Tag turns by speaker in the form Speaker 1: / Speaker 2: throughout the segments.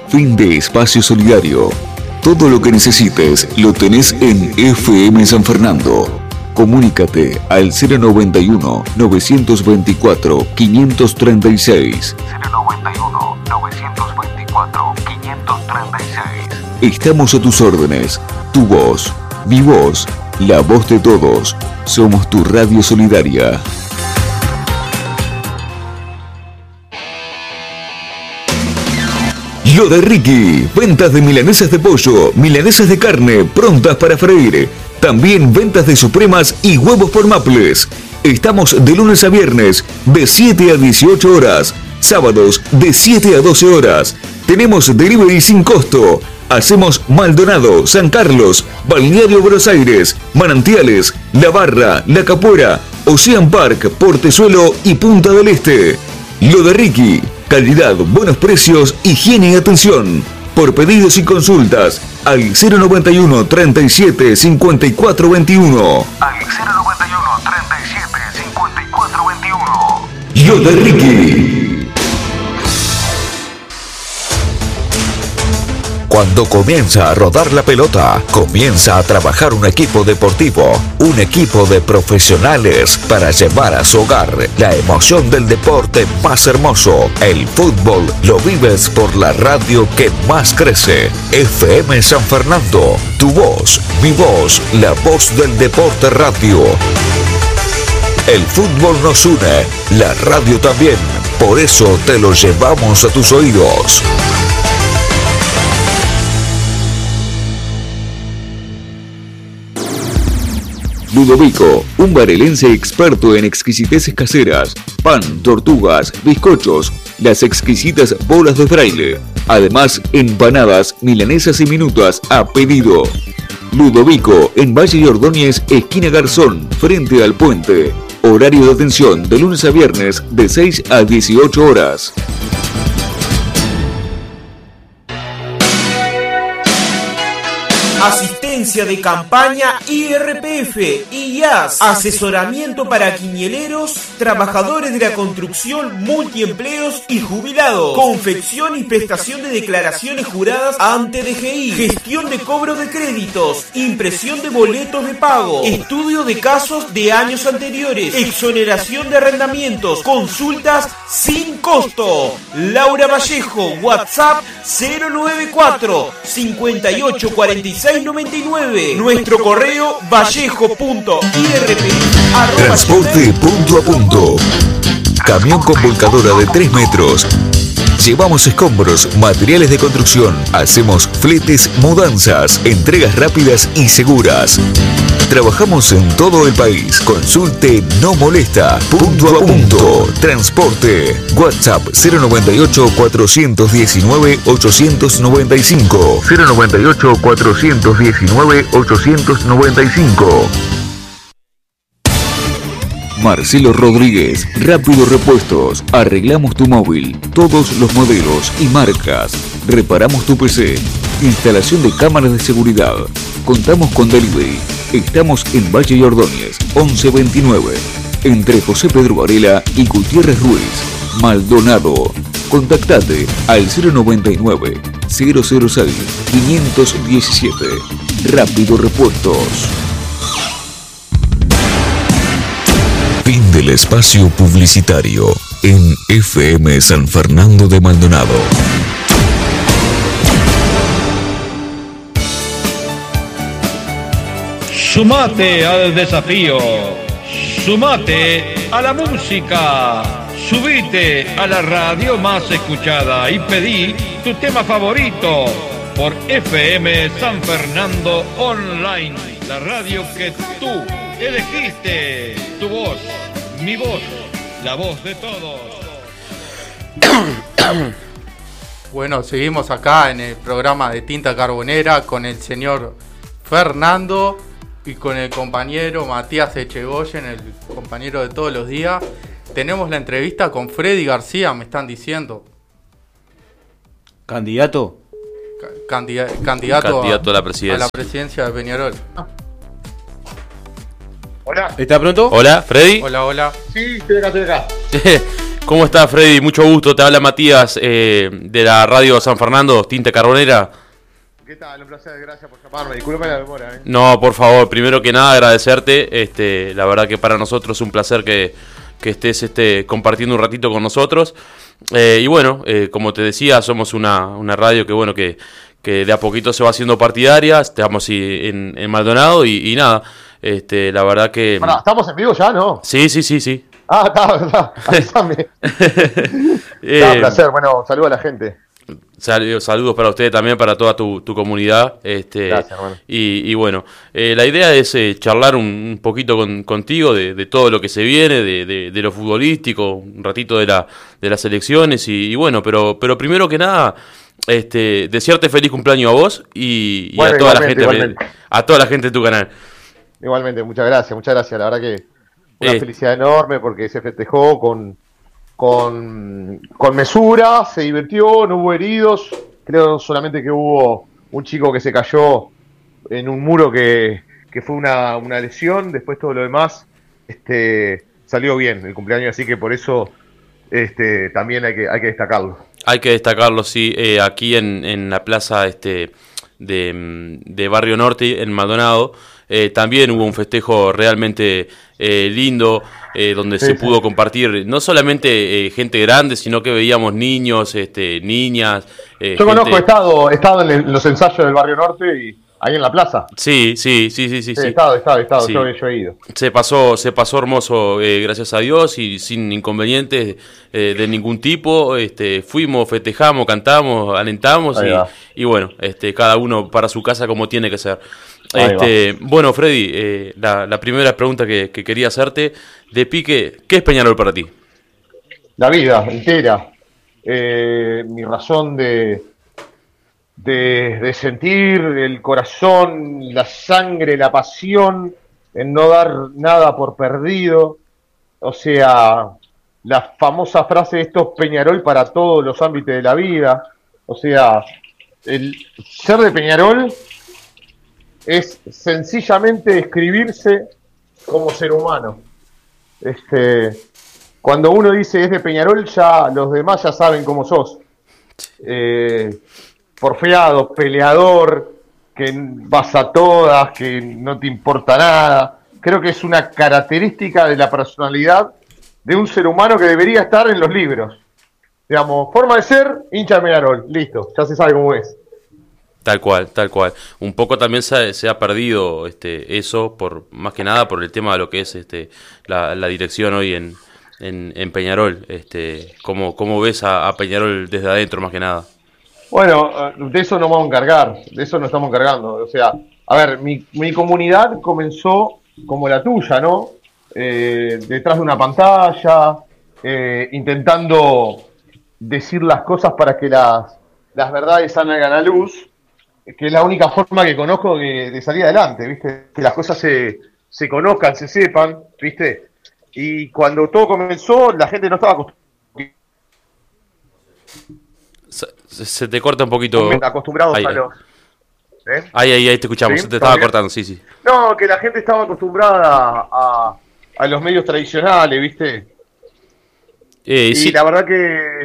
Speaker 1: Fin de espacio solidario. Todo lo que necesites lo tenés en FM San Fernando. Comunícate al 091-924-536. 091-924-536. Estamos a tus órdenes. Tu voz, mi voz, la voz de todos. Somos tu radio solidaria. Lo de Ricky, ventas de milanesas de pollo, milanesas de carne, prontas para freír. También ventas de supremas y huevos por Maples. Estamos de lunes a viernes, de 7 a 18 horas. Sábados, de 7 a 12 horas. Tenemos delivery sin costo. Hacemos Maldonado, San Carlos, Balneario Buenos Aires, Manantiales, La Barra, La Capuera, Ocean Park, Portezuelo y Punta del Este. Lo de Ricky. Calidad, buenos precios, higiene y atención. Por pedidos y consultas, al 091 37 54 21. Al 091 37 54 21. Lo de Ricky.
Speaker 2: Cuando comienza a rodar la pelota, comienza a trabajar un equipo deportivo, un equipo de profesionales para llevar a su hogar la emoción del deporte más hermoso. El fútbol lo vives por la radio que más crece. FM San Fernando, tu voz, mi voz, la voz del deporte radio. El fútbol nos une, la radio también, por eso te lo llevamos a tus oídos.
Speaker 1: Ludovico, un barelense experto en exquisiteces caseras, pan, tortugas, bizcochos, las exquisitas bolas de fraile. Además, empanadas, milanesas y minutas a pedido. Ludovico, en Valle y Ordóñez, esquina Garzón, frente al puente. Horario de atención de lunes a viernes de 6 a 18 horas.
Speaker 3: Asistencia de campaña IRPF, IAS, asesoramiento para quiñeleros, trabajadores de la construcción, multiempleos y jubilados, confección y prestación de declaraciones juradas ante DGI, gestión de cobro de créditos, impresión de boletos de pago, estudio de casos de años anteriores, exoneración de arrendamientos, consultas sin costo. Laura Vallejo, WhatsApp 094 58 46 99. Nuestro correo vallejo.irp.
Speaker 2: Transporte punto a punto. Camión con volcadora de 3 metros. Llevamos escombros, materiales de construcción. Hacemos fletes, mudanzas, entregas rápidas y seguras. Trabajamos en todo el país. Consulte No Molesta. Punto a punto. Transporte. WhatsApp 098 419 895. 098 419 895.
Speaker 1: Marcelo Rodríguez, Rápido Repuestos. Arreglamos tu móvil, todos los modelos y marcas. Reparamos tu PC. Instalación de cámaras de seguridad. Contamos con delivery. Estamos en Valle y Ordóñez, 1129. Entre José Pedro Varela y Gutiérrez Ruiz. Maldonado. Contactate al 099 006 517. Rápido Repuestos.
Speaker 2: Fin del espacio publicitario en FM San Fernando de Maldonado.
Speaker 4: Sumate al desafío, sumate a la música, subite a la radio más escuchada y pedí tu tema favorito por FM San Fernando Online, la radio que tú elegiste, tu voz, mi voz, la voz de todos.
Speaker 5: Bueno, seguimos acá en el programa de Tinta Carbonera con el señor Fernando y con el compañero Matías Echegoyen, el compañero de todos los días. Tenemos la entrevista con Freddy García, me están diciendo.
Speaker 6: ¿Candidato?
Speaker 5: Candidato a la presidencia de Peñarol.
Speaker 6: Hola. ¿Está pronto?
Speaker 7: Hola, Freddy.
Speaker 5: Hola.
Speaker 8: Sí, estoy acá.
Speaker 6: ¿Cómo estás, Freddy? Mucho gusto, te habla Matías de la radio San Fernando, Tinta Carbonera.
Speaker 7: ¿Qué tal? Un placer, gracias por llamarme. Disculpe la demora.
Speaker 6: No, por favor, primero que nada agradecerte. La verdad que para nosotros es un placer que estés compartiendo un ratito con nosotros. Y bueno, como te decía, somos una radio que de a poquito se va haciendo partidaria. Estamos en Maldonado y nada. La verdad que...
Speaker 7: Bueno, ¿estamos en vivo ya, no?
Speaker 6: Sí.
Speaker 7: Ah, está. Avísame. Un placer. Bueno, saludo a la gente.
Speaker 6: Saludos para ustedes también, para toda tu comunidad.
Speaker 7: Gracias, hermano.
Speaker 6: Y bueno, la idea es charlar un poquito contigo de todo lo que se viene, de lo futbolístico, un ratito de las elecciones y bueno, pero primero que nada, desearte feliz cumpleaños a vos y bueno, a toda la gente, a toda la gente de tu canal.
Speaker 7: Igualmente, muchas gracias. La verdad que una felicidad enorme porque se festejó con mesura, se divirtió, no hubo heridos, creo solamente que hubo un chico que se cayó en un muro que fue una lesión, después todo lo demás salió bien el cumpleaños, así que por eso también hay que destacarlo. Hay que destacarlo,
Speaker 6: sí, aquí en la plaza de Barrio Norte, en Maldonado, también hubo un festejo realmente lindo, donde se pudo compartir no solamente gente grande, sino que veíamos niños, niñas.
Speaker 7: Yo conozco, he estado en los ensayos del Barrio Norte y ahí en la plaza. Sí.
Speaker 6: He
Speaker 7: estado,
Speaker 6: sí.
Speaker 7: Yo he ido.
Speaker 6: Se pasó hermoso, gracias a Dios, y sin inconvenientes de ningún tipo. Fuimos, festejamos, cantamos, alentamos y bueno, cada uno para su casa como tiene que ser. Bueno, Freddy, la primera pregunta que quería hacerte, de pique, ¿qué es Peñarol para ti?
Speaker 7: La vida entera, mi razón de sentir, el corazón, la sangre, la pasión, en no dar nada por perdido, o sea, la famosa frase de esto es Peñarol para todos los ámbitos de la vida, o sea, el ser de Peñarol es sencillamente describirse como ser humano. Cuando uno dice es de Peñarol, ya los demás ya saben cómo sos. Porfiado, peleador, que vas a todas, que no te importa nada. Creo que es una característica de la personalidad de un ser humano que debería estar en los libros. Digamos, forma de ser, hincha de Peñarol, listo, ya se sabe cómo es.
Speaker 6: Tal cual. Un poco también se ha perdido eso, más que nada por el tema de lo que es la dirección hoy en Peñarol. ¿Cómo ves a Peñarol desde adentro más que nada?
Speaker 7: Bueno, de eso nos vamos a encargar, de eso nos estamos encargando. O sea, a ver, mi comunidad comenzó como la tuya, ¿no? Detrás de una pantalla, intentando decir las cosas para que las verdades salgan a luz, que es la única forma que conozco de salir adelante, ¿viste? Que las cosas se conozcan, se sepan, ¿viste? Y cuando todo comenzó, la gente no estaba acostumbrada.
Speaker 6: Se te corta un poquito.
Speaker 7: Acostumbrados a los...
Speaker 6: Ahí te escuchamos,
Speaker 7: ¿Sí?
Speaker 6: Se te estaba cortando, sí.
Speaker 7: No, que la gente estaba acostumbrada a los medios tradicionales, ¿viste? Y sí. La verdad que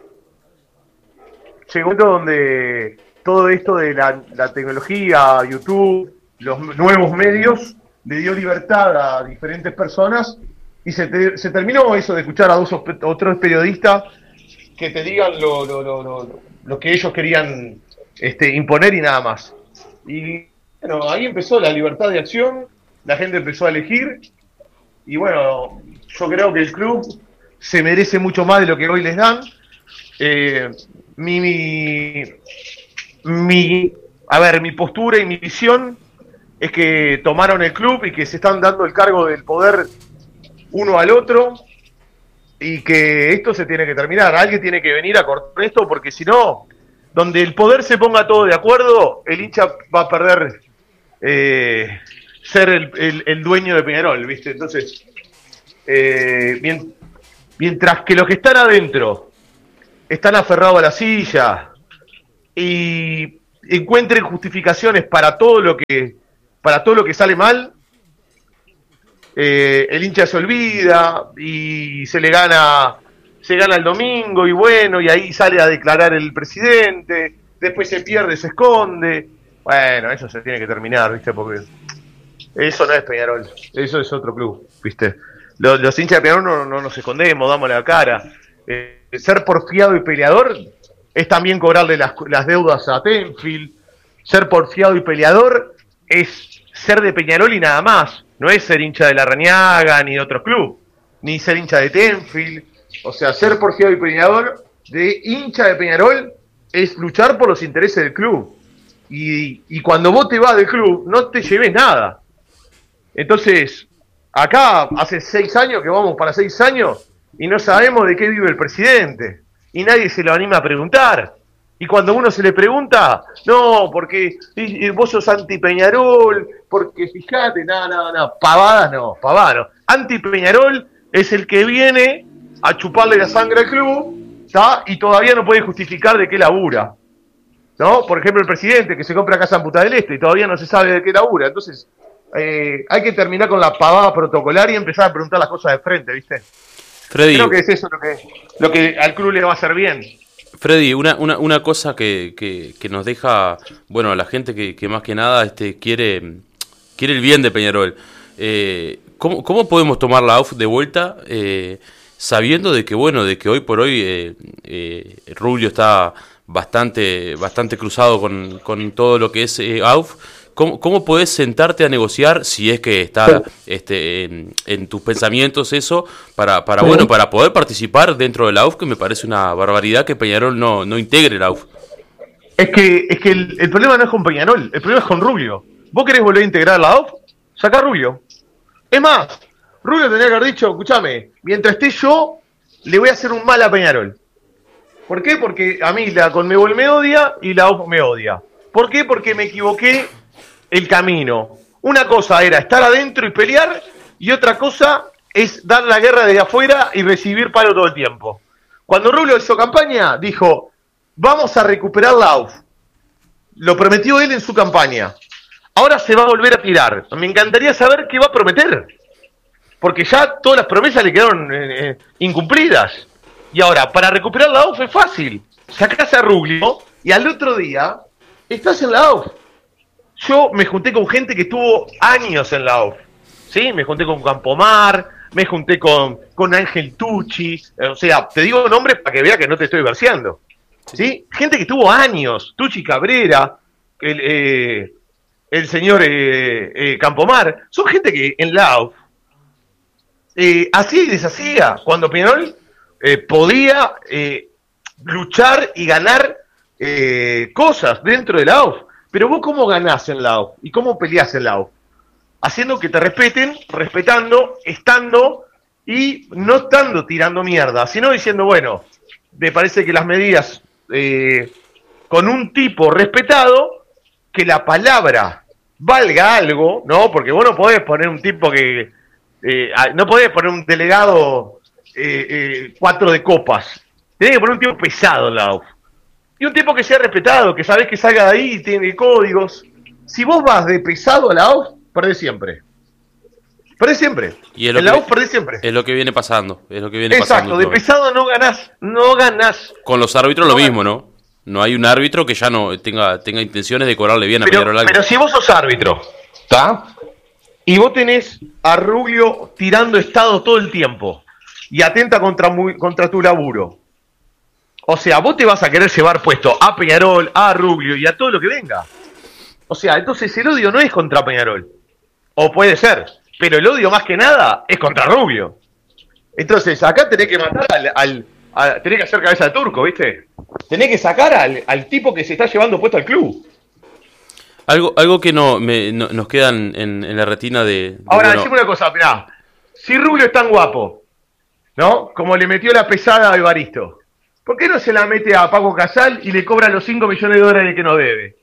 Speaker 7: llegó un momento donde todo esto de la tecnología, YouTube, los nuevos medios, le dio libertad a diferentes personas y se terminó eso de escuchar a otros periodistas que te digan lo que ellos querían imponer y nada más. Y bueno, ahí empezó la libertad de acción, la gente empezó a elegir y bueno, yo creo que el club se merece mucho más de lo que hoy les dan. Mi postura y mi visión es que tomaron el club y que se están dando el cargo del poder uno al otro y que esto se tiene que terminar. Alguien tiene que venir a cortar esto porque si no, donde el poder se ponga todo de acuerdo, el hincha va a perder ser el dueño de Peñarol, ¿viste? Entonces, mientras que los que están adentro están aferrados a la silla y encuentren justificaciones para todo lo que sale mal, el hincha se olvida y se le gana se gana el domingo y bueno, y ahí sale a declarar el presidente, después se pierde, se esconde. Bueno, eso se tiene que terminar, ¿viste? Porque eso no es Peñarol, eso es otro club, ¿viste? Los hinchas de Peñarol no nos escondemos, damos la cara. Ser porfiado y peleador es también cobrarle las deudas a Tenfield. Ser porfiado y peleador es ser de Peñarol y nada más. No es ser hincha de la Rañaga ni de otro club, ni ser hincha de Tenfield. O sea, ser porfiado y peleador de hincha de Peñarol es luchar por los intereses del club. Y cuando vos te vas del club, no te lleves nada. Entonces, acá hace 6 años que vamos para 6 años y no sabemos de qué vive el presidente. Y nadie se lo anima a preguntar. Y cuando uno se le pregunta, no, porque vos sos anti-Peñarol, porque fíjate, pavadas no. Anti-Peñarol es el que viene a chuparle la sangre al club, ¿tá? Y todavía no puede justificar de qué labura, ¿no? Por ejemplo, el presidente que se compra casa en Punta del Este y todavía no se sabe de qué labura. Entonces, hay que terminar con la pavada protocolar y empezar a preguntar las cosas de frente, ¿viste?
Speaker 6: Freddy,
Speaker 7: creo que es eso lo que al club le va a hacer bien.
Speaker 6: Freddy, una cosa que nos deja, bueno, a la gente que más que nada quiere el bien de Peñarol. ¿Cómo podemos tomar la AUF de vuelta sabiendo de que, bueno, de que hoy por hoy Rubio está bastante cruzado con todo lo que es AUF? ¿Cómo podés sentarte a negociar si es que está en tus pensamientos eso para poder participar dentro de la AUF, que me parece una barbaridad que Peñarol no integre la AUF?
Speaker 7: Es que el problema no es con Peñarol, el problema es con Rubio. ¿Vos querés volver a integrar la AUF? Sacá a Rubio. Es más, Rubio tendría que haber dicho, escúchame, mientras esté yo, le voy a hacer un mal a Peñarol. ¿Por qué? Porque a mí la Conmebol me odia y la AUF me odia. ¿Por qué? Porque me equivoqué el camino. Una cosa era estar adentro y pelear, y otra cosa es dar la guerra desde afuera y recibir palo todo el tiempo. Cuando Rubio hizo campaña, dijo, vamos a recuperar la AUF. Lo prometió él en su campaña. Ahora se va a volver a tirar. Me encantaría saber qué va a prometer, porque ya todas las promesas le quedaron incumplidas. Y ahora, para recuperar la AUF es fácil. Sacás a Rubio y al otro día estás en la AUF. Yo me junté con gente que estuvo años en la AUF, ¿sí? Me junté con Campomar, me junté con Ángel Tucci, o sea, te digo nombres para que vea que no te estoy verseando, ¿sí? Gente que estuvo años, Tucci Cabrera, el señor Campomar, son gente que en la AUF hacía y deshacía, cuando Peñarol podía luchar y ganar cosas dentro de la AUF. Pero vos cómo ganás en la AUF y cómo peleás en la AUF. Haciendo que te respeten, respetando, estando y no estando tirando mierda, sino diciendo, bueno, me parece que las medidas con un tipo respetado, que la palabra valga algo, ¿no? Porque vos no podés poner un tipo que... no podés poner un delegado 4 de copas. Tenés que poner un tipo pesado en la AUF. Y un tipo que sea respetado, que sabés que salga de ahí y tiene códigos. Si vos vas de pesado a la AUF, perdés siempre. Perdés siempre.
Speaker 6: Y
Speaker 7: en la AUF perdés siempre.
Speaker 6: Es lo que viene pasando.
Speaker 7: Exacto, de pesado no ganás.
Speaker 6: Con los árbitros lo mismo, ¿no? No hay un árbitro que ya no tenga intenciones de cobrarle bien a Peñarol algo.
Speaker 7: Pero si vos sos árbitro, ¿está? Y vos tenés a Rubio tirando estado todo el tiempo y atenta contra tu laburo. O sea, vos te vas a querer llevar puesto a Peñarol, a Rubio y a todo lo que venga. O sea, entonces el odio no es contra Peñarol. O puede ser, pero el odio más que nada es contra Rubio. Entonces acá tenés que matar tenés que hacer cabeza de turco, ¿viste? Tenés que sacar al tipo que se está llevando puesto al club.
Speaker 6: Algo que nos queda en la retina de
Speaker 7: ahora, decime una cosa, mirá. Si Rubio es tan guapo, ¿no? Como le metió la pesada a Evaristo, ¿por qué no se la mete a Paco Casal y le cobra los 5 millones de dólares que no debe?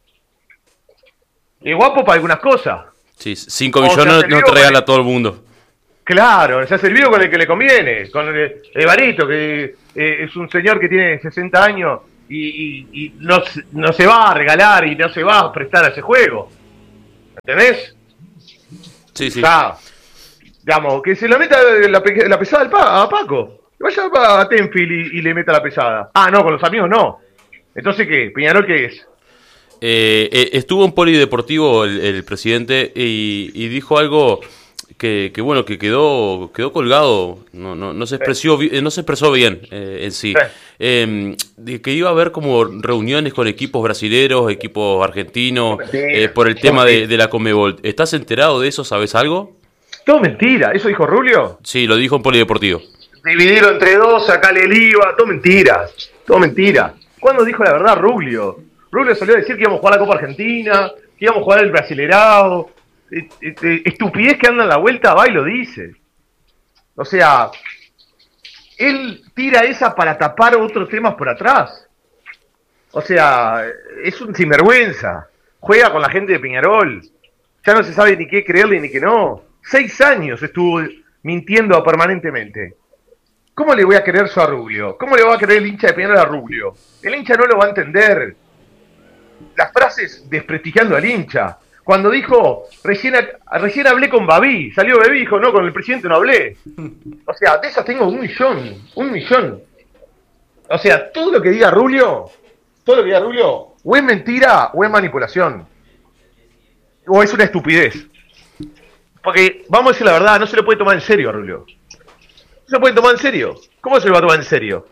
Speaker 7: Es guapo para algunas cosas.
Speaker 6: Sí, 5 millones no te regala a todo el mundo.
Speaker 7: Claro, se ha servido con el que le conviene. Con el Evaristo, que es un señor que tiene 60 años y no se va a regalar y no se va a prestar a ese juego. ¿Entendés?
Speaker 6: Sí.
Speaker 7: O sea, digamos, que se la meta la pesada a Paco. Que vaya a Tenfield y le meta la pesada. Ah, no, con los amigos no. Entonces, ¿qué? ¿Peñarol qué es?
Speaker 6: Estuvo en Polideportivo el presidente y dijo algo que bueno, que quedó colgado, no se expresó, no se expresó bien en sí. Que iba a haber como reuniones con equipos brasileños, equipos argentinos, por el tema de la Conmebol. ¿Estás enterado de eso? ¿Sabes algo?
Speaker 7: Todo mentira, ¿eso dijo Rubio?
Speaker 6: Sí, lo dijo en Polideportivo.
Speaker 7: Dividirlo entre dos, sacarle el IVA, todo mentira. Todo mentira. ¿Cuándo dijo la verdad Rubio? Rubio salió a decir que íbamos a jugar la Copa Argentina, que íbamos a jugar el Brasilerado. Estupidez que anda en la vuelta, va y lo dice. O sea, él tira esa para tapar otros temas por atrás. O sea, es un sinvergüenza. Juega con la gente de Peñarol. Ya no se sabe ni qué creerle ni qué no. 6 años estuvo mintiendo permanentemente. ¿Cómo le voy a creer eso a Rubio? ¿Cómo le va a creer el hincha de Peñarol a Rubio? El hincha no lo va a entender. Las frases desprestigiando al hincha. Cuando dijo, recién hablé con Babi, salió Babi y dijo, no, con el presidente no hablé. O sea, de esas tengo 1.000.000. O sea, todo lo que diga Rubio, o es mentira o es manipulación. O es una estupidez. Porque, vamos a decir la verdad, no se lo puede tomar en serio a Rubio. No se lo puede tomar en serio. ¿Cómo se lo va a tomar en serio?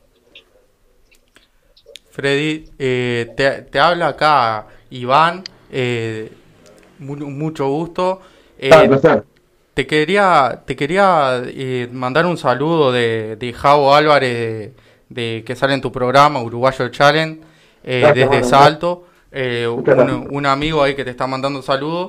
Speaker 5: Freddy, te habla acá Iván, mucho gusto. Te quería mandar un saludo de Javo Álvarez, que sale en tu programa, Uruguayo Challenge, desde Salto, un amigo ahí que te está mandando saludos.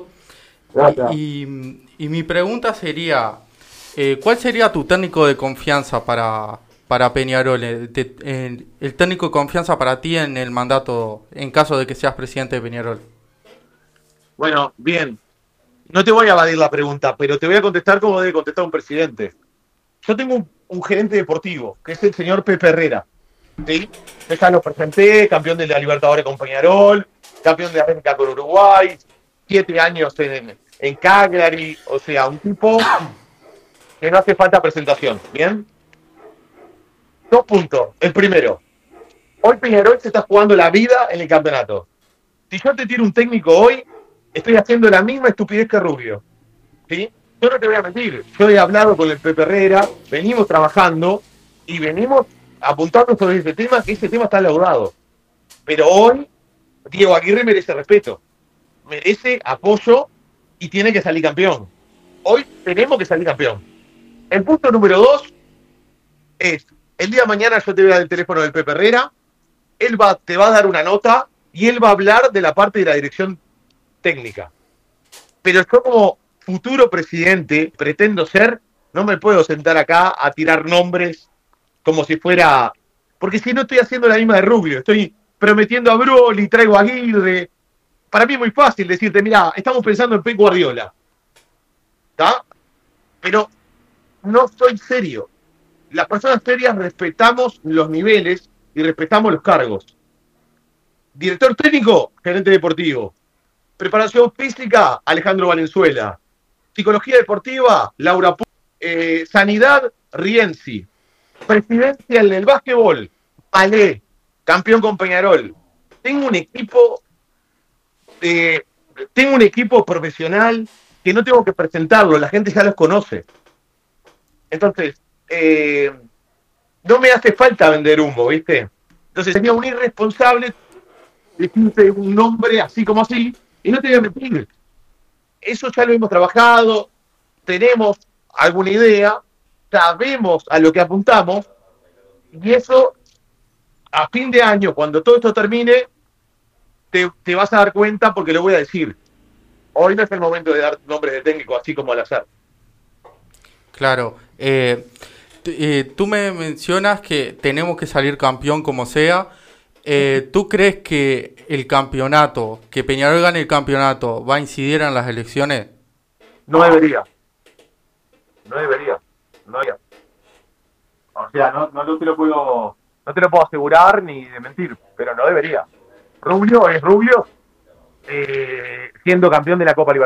Speaker 5: Y mi pregunta sería, ¿cuál sería tu técnico de confianza para Peñarol, el técnico de confianza para ti en el mandato, en caso de que seas presidente de Peñarol?
Speaker 8: Bueno, bien. No te voy a evadir la pregunta, pero te voy a contestar como debe contestar un presidente. Yo tengo un gerente deportivo, que es el señor Pepe Herrera. ¿Sí? Ya lo presenté, campeón de la Libertadores con Peñarol, campeón de América con Uruguay, 7 años en Cagliari, o sea, un tipo que no hace falta presentación, ¿bien? 2 puntos. El primero, hoy Peñarol se está jugando la vida en el campeonato. Si yo te tiro un técnico hoy, estoy haciendo la misma estupidez que Rubio. ¿Sí? Yo no te voy a mentir, yo he hablado con el Pepe Herrera, venimos trabajando y venimos apuntando sobre ese tema, que ese tema está laudado. Pero hoy, Diego Aguirre merece respeto, merece apoyo y tiene que salir campeón. Hoy tenemos que salir campeón. El punto número 2 es, el día de mañana yo te voy a dar el teléfono del Pepe Herrera, te va a dar una nota y él va a hablar de la parte de la dirección técnica. Pero yo como futuro presidente, pretendo ser, no me puedo sentar acá a tirar nombres como si fuera... Porque si no estoy haciendo la misma de Rubio, estoy prometiendo a Broly, traigo a Aguirre. Para mí es muy fácil decirte, mira, estamos pensando en Pep Guardiola. ¿Está? Pero no soy serio. Las personas serias respetamos los niveles y respetamos los cargos. Director técnico, gerente deportivo. Preparación física, Alejandro Valenzuela. Psicología deportiva, Laura Sanidad, Rienzi. Presidencia en el básquetbol, Palé, campeón con Peñarol. Tengo un equipo profesional que no tengo que presentarlo, la gente ya los conoce. Entonces, no me hace falta vender humo, ¿viste? Entonces sería un irresponsable decirte un nombre así como así, y no te voy a mentir. Eso ya lo hemos trabajado, tenemos alguna idea, sabemos a lo que apuntamos, y eso, a fin de año, cuando todo esto termine, te vas a dar cuenta porque lo voy a decir. Hoy no es el momento de dar nombres de técnico así como al azar.
Speaker 5: Claro. Tú me mencionas que tenemos que salir campeón como sea. ¿Tú crees que el campeonato, que Peñarol gane el campeonato, va a incidir en las elecciones?
Speaker 8: No debería. O sea, no te lo puedo asegurar ni de mentir, pero no debería. Rubio es Rubio, siendo campeón de la Copa Libertadores.